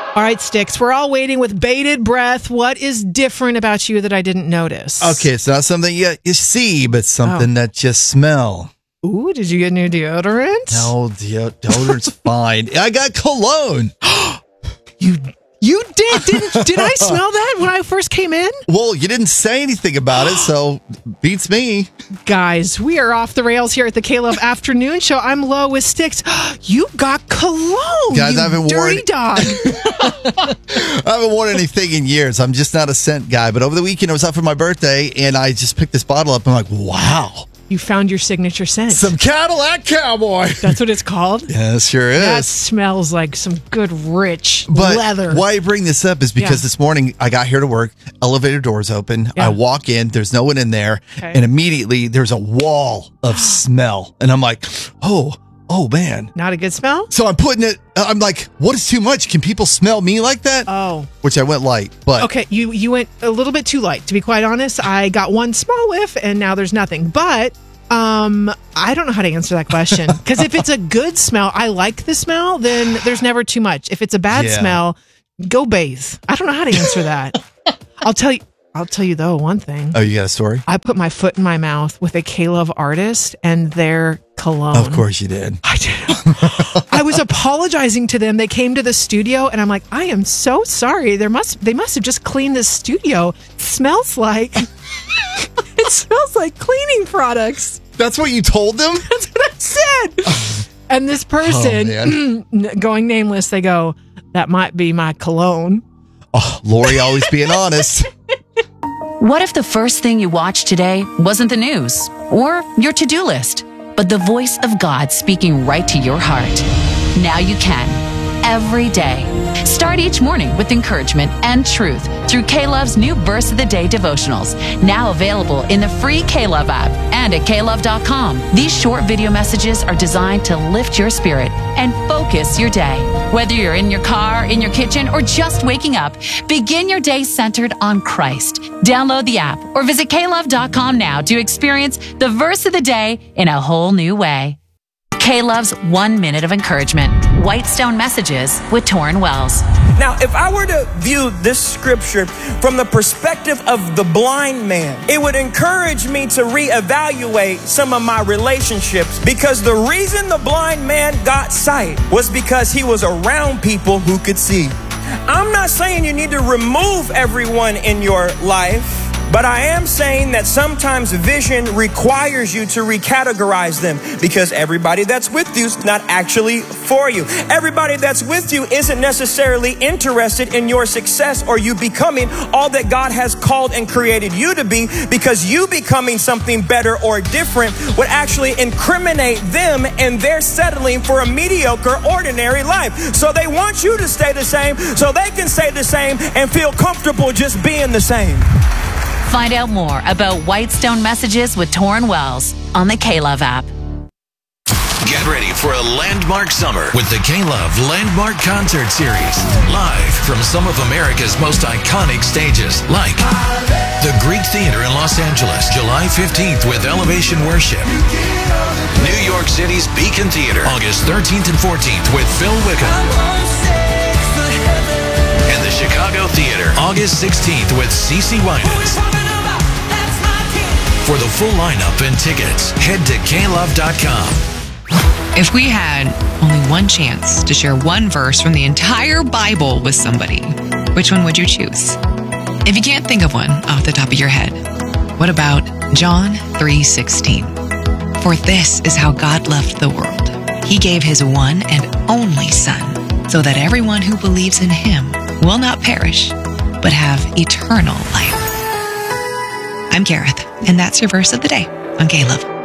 All right, Sticks, we're all waiting with bated breath. What is different about you that I didn't notice? Okay, it's not something you see, but something that you smell. Ooh, did you get new deodorant? No, deodorant's fine. I got cologne. You did, did I smell that when I first came in? Well, you didn't say anything about it, so beats me. Guys, we are off the rails here at the K-Love Afternoon Show. I'm Lo with Sticks. You got cologne, guys, you I haven't dirty dog. I haven't worn anything in years. I'm just not a scent guy. But over the weekend, I was out for my birthday, and I just picked this bottle up. And I'm like, wow. You found your signature scent. Some Cadillac Cowboy. That's what it's called? Yeah, it sure is. That smells like some good, rich leather. Why I bring this up is because this morning I got here to work, elevator doors open, I walk in, there's no one in there, and immediately there's a wall of smell. And I'm like, oh man. Not a good smell? So I'm putting it, I'm like, what is too much? Can people smell me like that? Oh. Which I went light, but. Okay, you went a little bit too light, to be quite honest. I got one small whiff and now there's nothing. But I don't know how to answer that question. Because if it's a good smell, I like the smell, then there's never too much. If it's a bad smell, go bathe. I don't know how to answer that. I'll tell you though, one thing. Oh, you got a story? I put my foot in my mouth with a K-Love artist and their cologne. Of course you did. I did. I was apologizing to them. They came to the studio and I'm like, I am so sorry. They must have just cleaned this studio. It smells like cleaning products. That's what you told them? That's what I said. And this person, going nameless, they go, that might be my cologne. Oh, Lori always being honest. What if the first thing you watched today wasn't the news or your to-do list, but the voice of God speaking right to your heart? Now you can. Every day. Start each morning with encouragement and truth through K-Love's new Verse of the Day devotionals, now available in the free K-Love app and at klove.com. These short video messages are designed to lift your spirit and focus your day. Whether you're in your car, in your kitchen, or just waking up, begin your day centered on Christ. Download the app or visit klove.com now to experience the Verse of the Day in a whole new way. K-Love's 1 minute of encouragement. Whitestone Messages with Torrin Wells. Now, if I were to view this scripture from the perspective of the blind man, it would encourage me to reevaluate some of my relationships, because the reason the blind man got sight was because he was around people who could see. I'm not saying you need to remove everyone in your life, but I am saying that sometimes vision requires you to recategorize them, because everybody that's with you is not actually for you. Everybody that's with you isn't necessarily interested in your success or you becoming all that God has called and created you to be, because you becoming something better or different would actually incriminate them, and they're settling for a mediocre, ordinary life. So they want you to stay the same so they can stay the same and feel comfortable just being the same. Find out more about Whitestone Messages with Torrin Wells on the K-Love app. Get ready for a landmark summer with the K-Love Landmark Concert Series. Live from some of America's most iconic stages, like the Greek Theater in Los Angeles, July 15th with Elevation Worship. New York City's Beacon Theater, August 13th and 14th with Phil Wickham. And the Chicago Theater, August 16th with CeCe Winans. For the full lineup and tickets, head to klove.com. If we had only one chance to share one verse from the entire Bible with somebody, which one would you choose? If you can't think of one off the top of your head, what about John 3:16? For this is how God loved the world. He gave his one and only Son, so that everyone who believes in him will not perish, but have eternal life. I'm Gareth, and that's your verse of the day on K-Love.